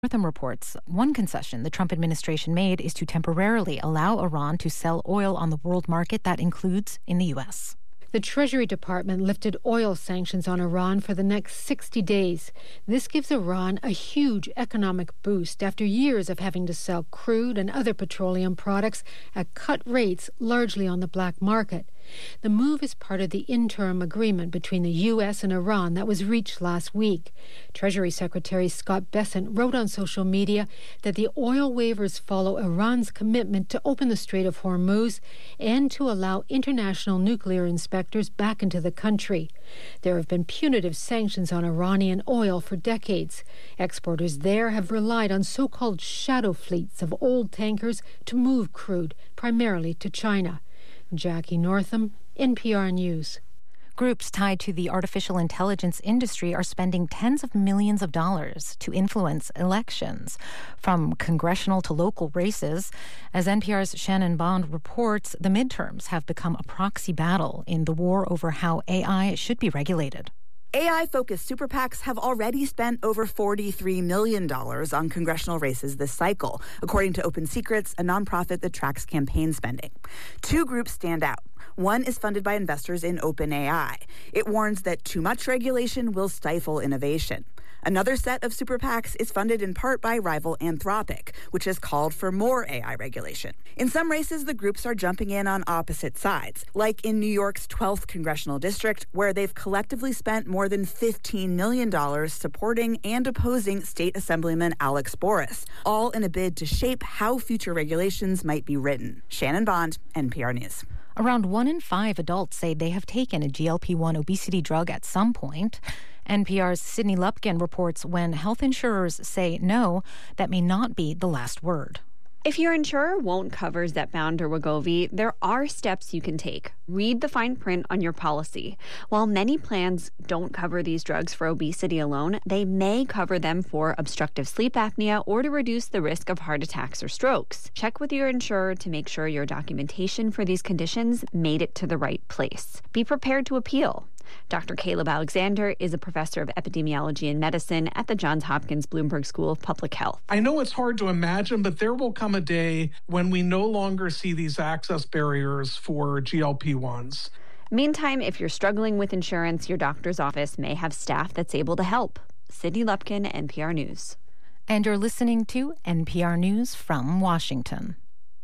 Northam reports one concession the Trump administration made is to temporarily allow Iran to sell oil on the world market. That includes in the U.S. The Treasury Department lifted oil sanctions on Iran for the next 60 days. This gives Iran a huge economic boost after years of having to sell crude and other petroleum products at cut rates, largely on the black market. The move is part of the interim agreement between the U.S. and Iran that was reached last week. Treasury Secretary Scott Bessent wrote on social media that the oil waivers follow Iran's commitment to open the Strait of Hormuz and to allow international nuclear inspectors back into the country. There have been punitive sanctions on Iranian oil for decades. Exporters there have relied on so-called shadow fleets of old tankers to move crude, primarily to China. Jackie Northam, NPR News. Groups tied to the artificial intelligence industry are spending tens of millions of dollars to influence elections, from congressional to local races. As NPR's Shannon Bond reports, the midterms have become a proxy battle in the war over how AI should be regulated. AI-focused super PACs have already spent over $43 million on congressional races this cycle, according to Open Secrets, a nonprofit that tracks campaign spending. Two groups stand out. One is funded by investors in OpenAI. It warns that too much regulation will stifle innovation. Another set of super PACs is funded in part by rival Anthropic, which has called for more AI regulation. In some races, the groups are jumping in on opposite sides, like in New York's 12th congressional district, where they've collectively spent more than $15 million supporting and opposing State Assemblyman Alex Boris, all in a bid to shape how future regulations might be written. Shannon Bond, NPR News. Around 1 in 5 adults say they have taken a GLP-1 obesity drug at some point. NPR's Sydney Lupkin reports when health insurers say no, that may not be the last word. If your insurer won't cover Zepbound or Wegovy, there are steps you can take. Read the fine print on your policy. While many plans don't cover these drugs for obesity alone, they may cover them for obstructive sleep apnea or to reduce the risk of heart attacks or strokes. Check with your insurer to make sure your documentation for these conditions made it to the right place. Be prepared to appeal. Dr. Caleb Alexander is a professor of epidemiology and medicine at the Johns Hopkins Bloomberg School of Public Health. I know it's hard to imagine, but there will come a day when we no longer see these access barriers for GLP-1s. Meantime, if you're struggling with insurance, your doctor's office may have staff that's able to help. Sydney Lupkin, NPR News. And you're listening to NPR News from Washington.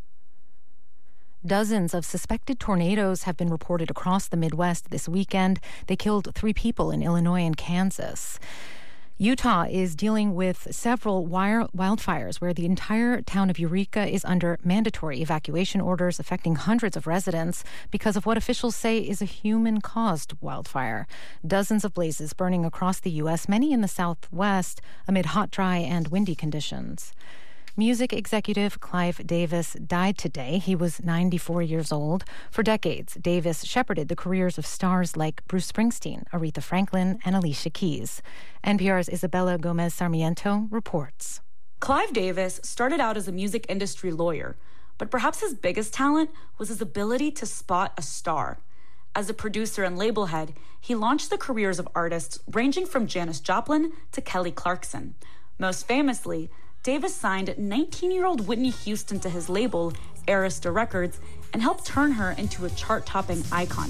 Dozens of suspected tornadoes have been reported across the Midwest this weekend. They killed 3 people in Illinois and Kansas. Utah is dealing with several wildfires where the entire town of Eureka is under mandatory evacuation orders affecting hundreds of residents because of what officials say is a human-caused wildfire. Dozens of blazes burning across the U.S., many in the Southwest, amid hot, dry, and windy conditions. Music executive Clive Davis died today. He was 94 years old. For decades, Davis shepherded the careers of stars like Bruce Springsteen, Aretha Franklin, and Alicia Keys. NPR's Isabella Gomez Sarmiento reports. Clive Davis started out as a music industry lawyer, but perhaps his biggest talent was his ability to spot a star. As a producer and label head, he launched the careers of artists ranging from Janis Joplin to Kelly Clarkson. Most famously, Davis signed 19-year-old Whitney Houston to his label, Arista Records, and helped turn her into a chart-topping icon.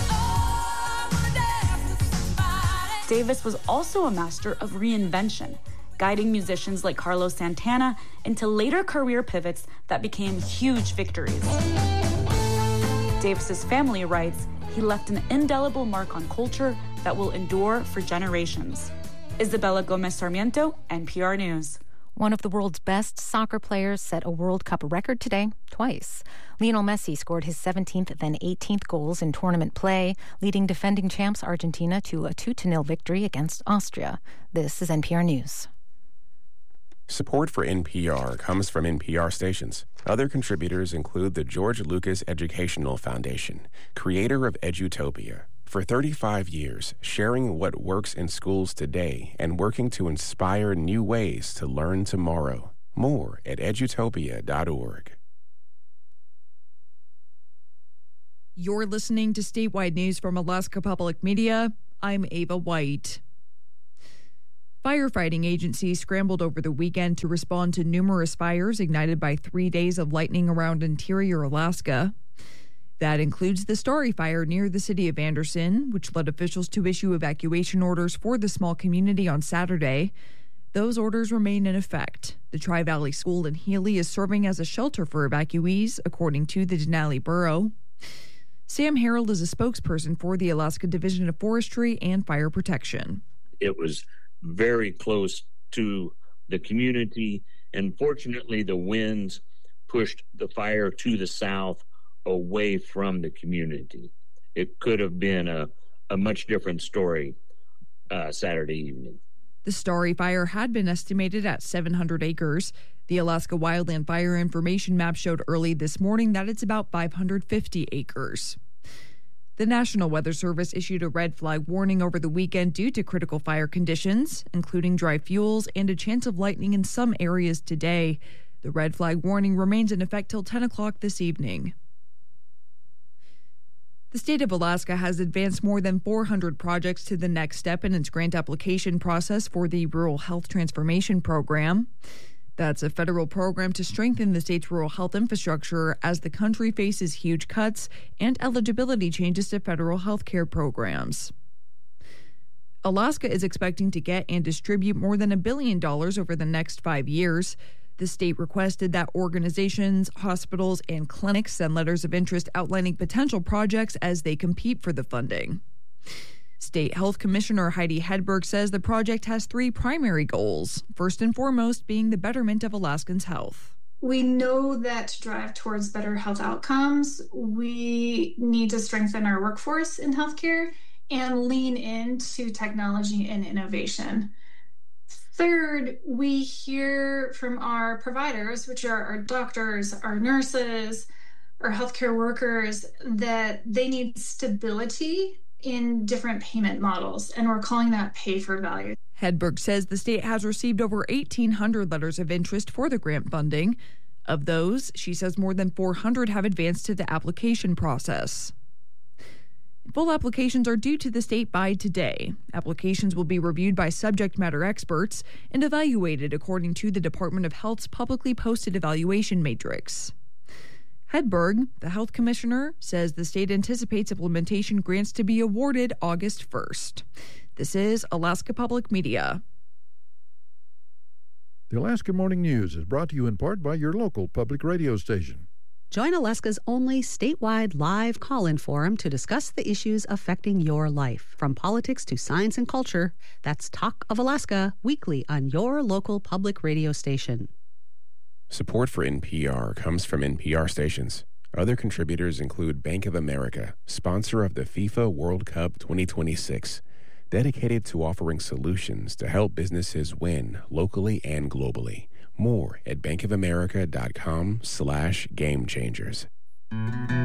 Davis was also a master of reinvention, guiding musicians like Carlos Santana into later career pivots that became huge victories. Davis's family writes, he left an indelible mark on culture that will endure for generations. Isabella Gomez Sarmiento, NPR News. One of the world's best soccer players set a World Cup record today, twice. Lionel Messi scored his 17th, then 18th goals in tournament play, leading defending champs Argentina to a 2-0 victory against Austria. This is NPR News. Support for NPR comes from NPR stations. Other contributors include the George Lucas Educational Foundation, creator of Edutopia. For 35 years, sharing what works in schools today and working to inspire new ways to learn tomorrow. More at edutopia.org. You're listening to Statewide News from Alaska Public Media. I'm Ava White. Firefighting agencies scrambled over the weekend to respond to numerous fires ignited by 3 days of lightning around interior Alaska. That includes the Starry Fire near the city of Anderson, which led officials to issue evacuation orders for the small community on Saturday. Those orders remain in effect. The Tri-Valley School in Healy is serving as a shelter for evacuees, according to the Denali Borough. Sam Harold is a spokesperson for the Alaska Division of Forestry and Fire Protection. It was very close to the community, and fortunately the winds pushed the fire to the south away from the community. It could have been a much different story Saturday evening. The Starry Fire had been estimated at 700 acres. The Alaska Wildland Fire Information Map showed early this morning that it's about 550 acres. The National Weather Service issued a red flag warning over the weekend due to critical fire conditions, including dry fuels and a chance of lightning in some areas today. The red flag warning remains in effect till 10 o'clock this evening. The state of Alaska has advanced more than 400 projects to the next step in its grant application process for the Rural Health Transformation Program. That's a federal program to strengthen the state's rural health infrastructure as the country faces huge cuts and eligibility changes to federal health care programs. Alaska is expecting to get and distribute more than $1 billion over the next 5 years. The state requested that organizations, hospitals, and clinics send letters of interest outlining potential projects as they compete for the funding. State Health Commissioner Heidi Hedberg says the project has 3 primary goals, first and foremost being the betterment of Alaskans' health. We know that to drive towards better health outcomes, we need to strengthen our workforce in healthcare and lean into technology and innovation. Third, we hear from our providers, which are our doctors, our nurses, our healthcare workers, that they need stability in different payment models, and we're calling that pay for value. Hedberg says the state has received over 1,800 letters of interest for the grant funding. Of those, she says more than 400 have advanced to the application process. Full applications are due to the state by today. Applications will be reviewed by subject matter experts and evaluated according to the Department of Health's publicly posted evaluation matrix. Hedberg, the health commissioner, says the state anticipates implementation grants to be awarded August 1st. This is Alaska Public Media. The Alaska Morning News is brought to you in part by your local public radio station. Join Alaska's only statewide live call-in forum to discuss the issues affecting your life. From politics to science and culture, that's Talk of Alaska, weekly on your local public radio station. Support for NPR comes from NPR stations. Other contributors include Bank of America, sponsor of the FIFA World Cup 2026, dedicated to offering solutions to help businesses win locally and globally. More at bankofamerica.com/gamechangers.